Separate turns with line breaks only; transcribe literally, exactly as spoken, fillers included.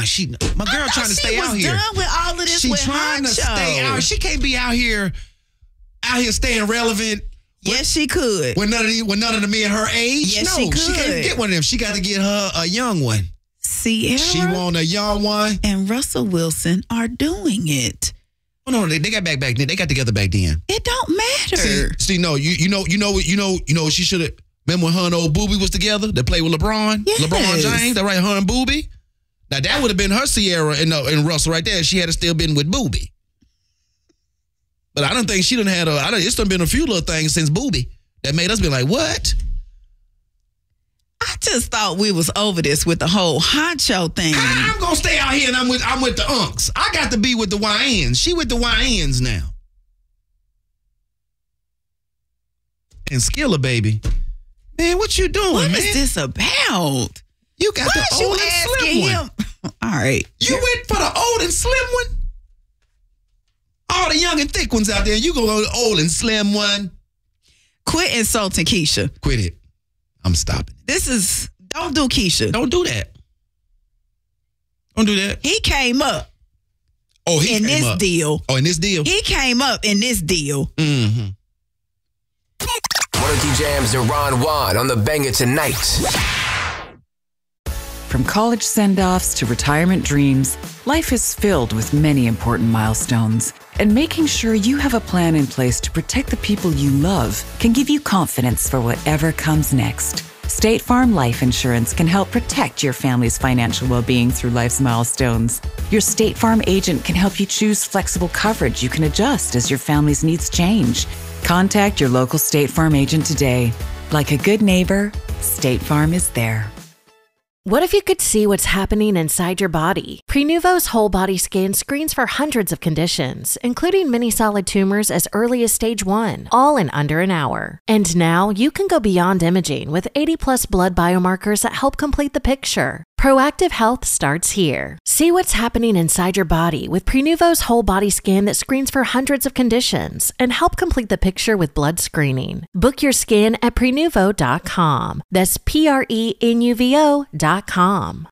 she, my girl trying to stay out here.
She was done with all of this.
She
with
trying
Honcho.
to stay out. She can't be out here, out here staying relevant.
Yes, she could.
When none of the, when none of the men her age.
Yes,
no,
she could.
She can't get one of them. She got to get her a young one.
Sierra.
She want a young one.
And Russell Wilson are doing it.
Oh no, they, they got back back then. They got together back then.
It don't matter.
See, see no, you you know you know you know you know she should have. Remember when her and old Booby was together? They played with LeBron.
Yes.
LeBron James. That right, her and Booby. Now that would have been her Sierra and uh, and Russell right there. She had to still been with Booby. But I don't think she done had a. I don't. It's done been a few little things since Booby that made us be like, what?
I just thought we was over this with the whole Honcho thing.
I, I'm gonna stay out here and I'm with I'm with the unks. I got to be with the Y Ns. She with the Y Ns now. And Skilla, baby. Man, what you doing,
What
man?
is this about?
You got
Why
the
is you
old and
asking
slim
him?
one.
All right.
You went for the old and slim one? All the young and thick ones out there, you go on the old and slim one.
Quit insulting Keisha.
Quit it. I'm stopping.
This is, don't do Keisha.
Don't do that. Don't do that.
He came up
Oh, he
in
came
this
up.
deal.
Oh, in this deal?
He came up in this deal.
Mm-hmm.
One of the Jams and Ron Juan on the Banger Tonight.
From college send-offs to retirement dreams, life is filled with many important milestones. And making sure you have a plan in place to protect the people you love can give you confidence for whatever comes next. State Farm Life Insurance can help protect your family's financial well-being through life's milestones. Your State Farm agent can help you choose flexible coverage you can adjust as your family's needs change. Contact your local State Farm agent today. Like a good neighbor, State Farm is there.
What if you could see what's happening inside your body? Prenuvo's whole body scan screens for hundreds of conditions, including many solid tumors as early as stage one, all in under an hour. And now you can go beyond imaging with eighty plus blood biomarkers that help complete the picture. Proactive health starts here. See what's happening inside your body with Prenuvo's whole body scan that screens for hundreds of conditions and help complete the picture with blood screening. Book your scan at Prenuvo dot com. That's P R E N U V O dot com.